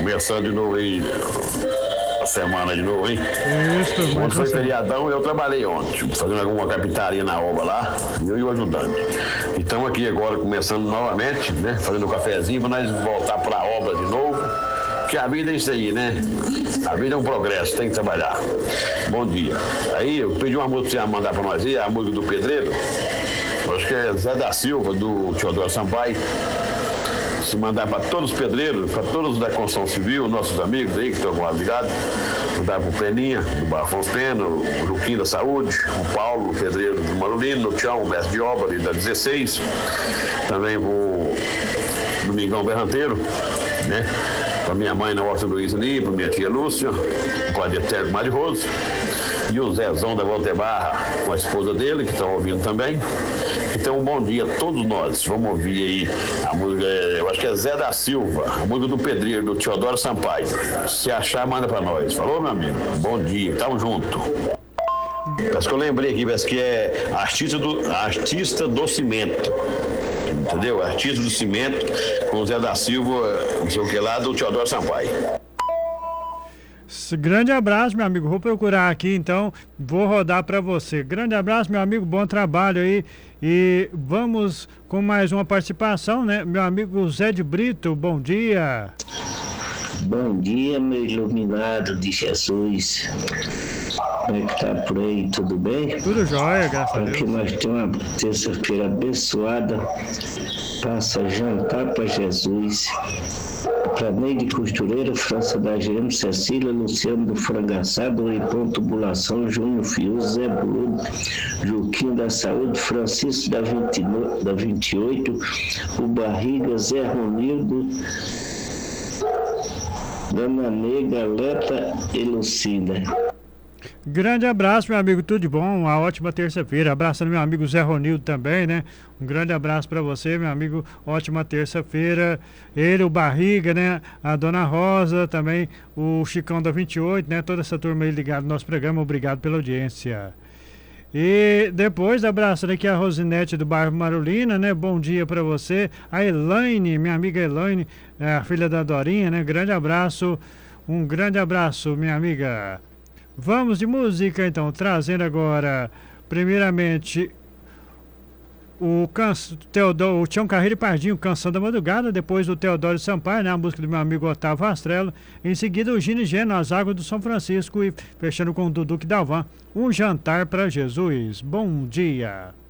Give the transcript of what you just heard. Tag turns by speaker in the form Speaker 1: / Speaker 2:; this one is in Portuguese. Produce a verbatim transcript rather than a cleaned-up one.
Speaker 1: Começando de novo aí a semana de novo, hein?
Speaker 2: Isso,
Speaker 1: Ontem foi feriadão e eu trabalhei ontem, fazendo alguma capitaria na obra lá, e eu e o ajudante. E estamos aqui agora começando novamente, né? Fazendo um cafezinho para nós voltar para a obra de novo. Porque a vida é isso aí, né? A vida é um progresso, tem que trabalhar. Bom dia. Aí eu pedi uma música pra você mandar para nós aí, a música do Pedreiro. Acho que é Zé da Silva, do Teodoro Sampaio. Se mandar para todos os pedreiros, para todos da construção civil, nossos amigos aí que estão com ligado, mandar para o Peninha, do Bar Afonso Pena, o Juquinho da Saúde, o Paulo, o pedreiro do Marulino, o Tião, o mestre de obra ali da dezesseis, também o Domingão Berranteiro, né? Para minha mãe na Horta Luiz ali, para minha tia Lúcia, o Padre Eterno Mário Roso, e o Zezão da Valtebarra, com a esposa dele, que estão ouvindo também. Então, um bom dia a todos nós. Vamos ouvir aí a música, eu acho que é Zé da Silva, a música do Pedreiro, do Teodoro Sampaio. Se achar, manda para nós. Falou, meu amigo? Bom dia, tamo junto. Parece que eu lembrei aqui, parece que é artista do, artista do cimento. Entendeu? Artista do cimento, com o Zé da Silva, não sei o que lá, do Teodoro Sampaio.
Speaker 2: Grande abraço, meu amigo. Vou procurar aqui, então vou rodar para você. Grande abraço, meu amigo. Bom trabalho aí. E vamos com mais uma participação, né? Meu amigo Zé de Brito, bom dia.
Speaker 3: Bom dia, meu iluminado de Jesus. Como é que tá por aí? Tudo bem?
Speaker 2: Tudo jóia, graças a Deus.
Speaker 3: Aqui nós temos uma terça-feira abençoada. Passa jantar para Jesus. Para Neide Costureira, França da G M, Cecília, Luciano do Frangaçado, Ipão Tubulação, Júnior Fius, Zé Bruno, Juquinho da Saúde, Francisco da, vinte, da vinte e oito, o Barriga, Zé Ronildo, Dona Nega, Leta e Lucinda.
Speaker 2: Grande abraço, meu amigo, tudo de bom, uma ótima terça-feira. Abraçando meu amigo Zé Ronildo também, né? Um grande abraço para você, meu amigo, ótima terça-feira. Ele, o Barriga, né? A Dona Rosa, também o Chicão da vinte e oito, né? Toda essa turma aí ligada no nosso programa, obrigado pela audiência. E depois, abraçando aqui a Rosinete do bairro Marulina, né? Bom dia para você. A Elaine, minha amiga Elaine, a filha da Dorinha, né? Grande abraço, um grande abraço, minha amiga. Vamos de música, então, trazendo agora, primeiramente, o, canso, Teodoro, o Tião Carreiro e Pardinho, Canção da Madrugada, depois o Teodoro Sampaio, né, a música do meu amigo Otávio Astrello, em seguida o Gino e Geno, As Águas do São Francisco, e fechando com o Dudu Dalvan, Um Jantar para Jesus. Bom dia!